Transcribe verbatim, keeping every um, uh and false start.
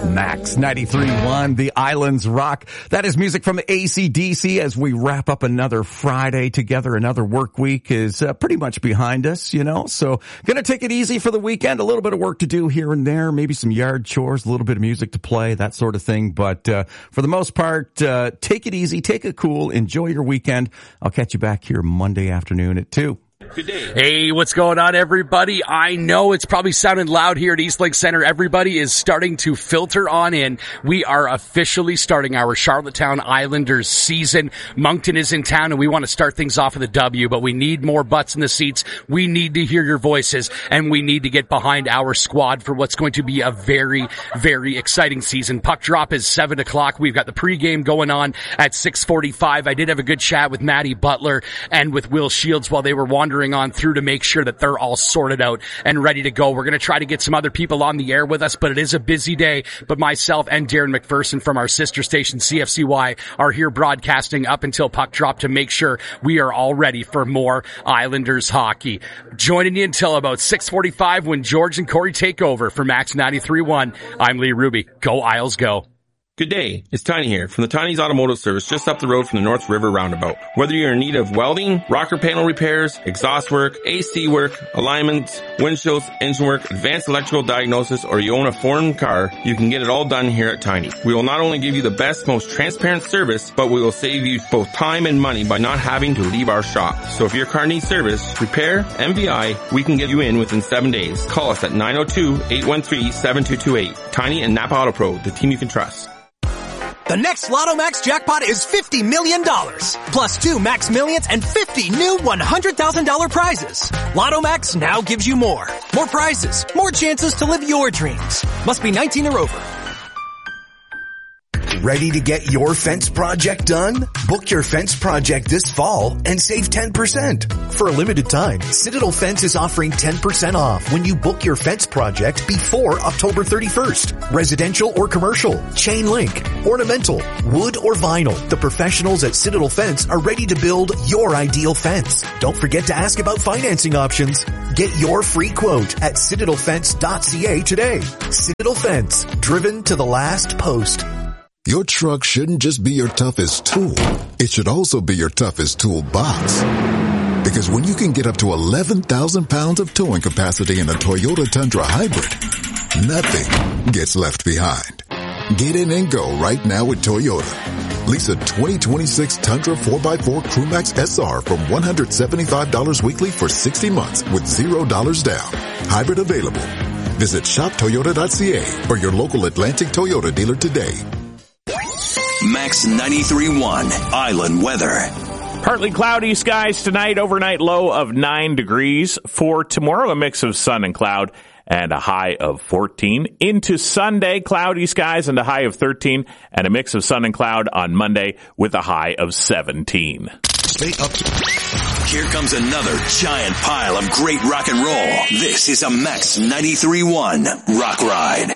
Max ninety-three point one, The Islands Rock. That is music from A C D C as we wrap up another Friday together. Another work week is uh, pretty much behind us, you know. So going to take it easy for the weekend. A little bit of work to do here and there. Maybe some yard chores, a little bit of music to play, that sort of thing. But uh, for the most part, uh, take it easy, take it cool, enjoy your weekend. I'll catch you back here Monday afternoon at two. Good day. Hey, what's going on, everybody? I know it's probably sounding loud here at Eastlake Center. Everybody is starting to filter on in. We are officially starting our Charlottetown Islanders season. Moncton is in town, and we want to start things off with a W, but we need more butts in the seats. We need to hear your voices, and we need to get behind our squad for what's going to be a very, very exciting season. Puck drop is seven o'clock. We've got the pregame going on at six forty-five. I did have a good chat with Maddie Butler and with Will Shields while they were wandering on through to make sure that they're all sorted out and ready to go. We're going to try to get some other people on the air with us, but it is a busy day. But myself and Darren McPherson from our sister station C F C Y are here broadcasting up until puck drop to make sure we are all ready for more Islanders hockey. Joining you until about six forty-five when George and Corey take over for Max ninety-three point one. I'm Lee Ruby. Go Isles, go. Good day, it's Tiny here from the Tiny's Automotive Service just up the road from the North River Roundabout. Whether you're in need of welding, rocker panel repairs, exhaust work, A C work, alignments, windshields, engine work, advanced electrical diagnosis, or you own a foreign car, you can get it all done here at Tiny. We will not only give you the best, most transparent service, but we will save you both time and money by not having to leave our shop. So if your car needs service, repair, M V I, we can get you in within seven days. Call us at nine oh two, eight one three, seven two two eight. Tiny and Napa Auto Pro, the team you can trust. The next Lotto Max jackpot is fifty million dollars, plus two Max Millions and fifty new one hundred thousand dollars prizes. Lotto Max now gives you more. More prizes, more chances to live your dreams. Must be nineteen or over. Ready to get your fence project done? Book your fence project this fall and save ten percent. For a limited time, Citadel Fence is offering ten percent off when you book your fence project before October thirty-first. Residential or commercial, chain link, ornamental, wood or vinyl. The professionals at Citadel Fence are ready to build your ideal fence. Don't forget to ask about financing options. Get your free quote at citadel fence dot c a today. Citadel Fence, driven to the last post. Your truck shouldn't just be your toughest tool. It should also be your toughest toolbox. Because when you can get up to eleven thousand pounds of towing capacity in a Toyota Tundra Hybrid, nothing gets left behind. Get in and go right now with Toyota. Lease a twenty twenty-six Tundra four by four Crewmax S R from one hundred seventy-five dollars weekly for sixty months with zero dollars down. Hybrid available. Visit shop toyota dot c a or your local Atlantic Toyota dealer today. Max ninety-three point one Island weather. Partly cloudy skies tonight, overnight low of nine degrees. For tomorrow, a mix of sun and cloud and a high of fourteen. Into Sunday, cloudy skies and a high of thirteen, and a mix of sun and cloud on Monday with a high of seventeen. Stay up to... Here comes another giant pile of great rock and roll. This is a Max ninety-three point one Rock Ride.